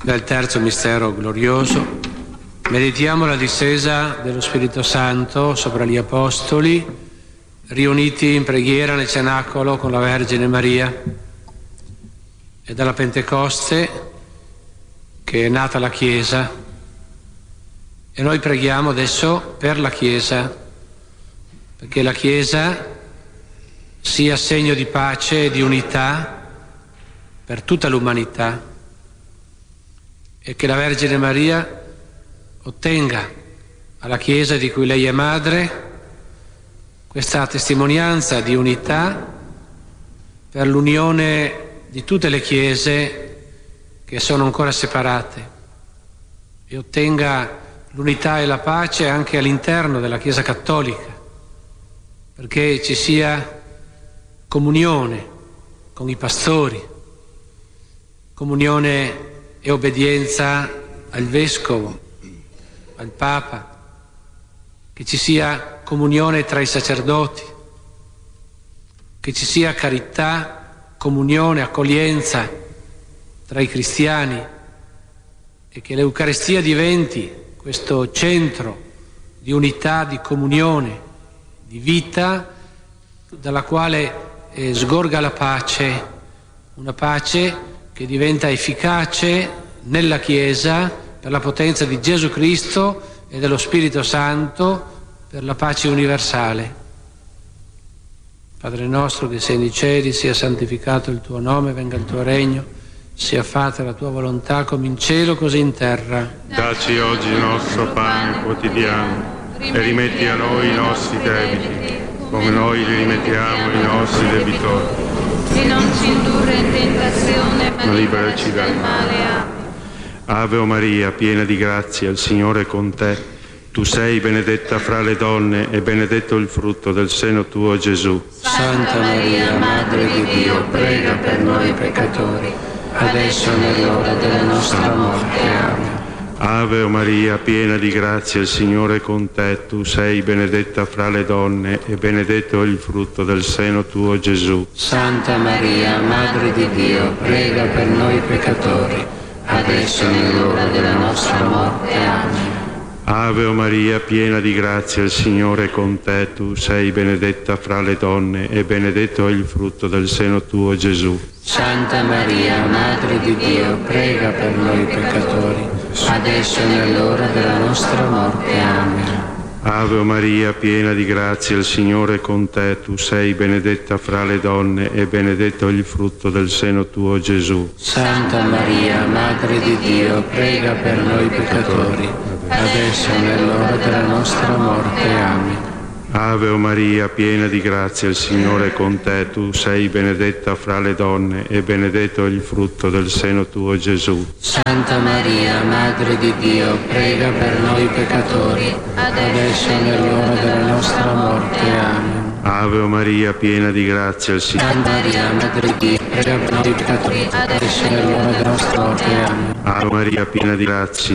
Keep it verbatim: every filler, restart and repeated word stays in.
Del terzo mistero glorioso meditiamo la discesa dello Spirito Santo sopra gli Apostoli riuniti in preghiera nel Cenacolo con la Vergine Maria. È dalla Pentecoste che è nata la Chiesa e noi preghiamo adesso per la Chiesa, perché la Chiesa sia segno di pace e di unità per tutta l'umanità, e che la Vergine Maria ottenga alla Chiesa di cui lei è madre questa testimonianza di unità per l'unione di tutte le Chiese che sono ancora separate, e ottenga l'unità e la pace anche all'interno della Chiesa Cattolica, perché ci sia comunione con i pastori, comunione e obbedienza al Vescovo, al Papa, che ci sia comunione tra i sacerdoti, che ci sia carità, comunione, accoglienza tra i cristiani, e che l'Eucaristia diventi questo centro di unità, di comunione, di vita, dalla quale eh, sgorga la pace, una pace che diventa efficace nella Chiesa per la potenza di Gesù Cristo e dello Spirito Santo per la pace universale. Padre nostro che sei nei cieli, sia santificato il tuo nome, venga il tuo regno, sia fatta la tua volontà come in cielo così in terra. Dacci oggi il nostro pane quotidiano e rimetti a noi i nostri debiti, come noi li rimettiamo ai nostri debitori. E non ci indurre in tentazione, ma, ma liberaci dal male. Ave o Maria, piena di grazia, il Signore è con te. Tu sei benedetta fra le donne e benedetto il frutto del seno tuo, Gesù. Santa Maria, Madre di Dio, prega per noi peccatori, adesso è nell'ora della nostra morte. Amen. Ave o Maria, piena di grazia, il Signore è con te. Tu sei benedetta fra le donne e benedetto il frutto del seno tuo, Gesù. Santa Maria, Madre di Dio, prega per noi peccatori, adesso è nell'ora della nostra morte. Amen. Ave o Maria, piena di grazia, il Signore è con te. Tu sei benedetta fra le donne e benedetto è il frutto del seno tuo, Gesù. Santa Maria, Madre di Dio, prega per noi peccatori, adesso è nell'ora della nostra morte. Amen. Ave o Maria, piena di grazia, il Signore è con te. Tu sei benedetta fra le donne e benedetto è il frutto del seno tuo, Gesù. Santa Maria, Madre di Dio, prega per noi peccatori, adesso è nell'ora della nostra morte. Amen. Ave o Maria, piena di grazia, il Signore è con te. Tu sei benedetta fra le donne e benedetto è il frutto del seno tuo, Gesù. Santa Maria, Madre di Dio, prega per noi peccatori, adesso è nell'ora della nostra morte. Amen. Ave o Maria, piena di grazia, il Signore. Santa Maria, Madre di Dio, prega per noi peccatori, adesso è nell'ora della nostra morte. Amen. Ave Maria, piena di grazia.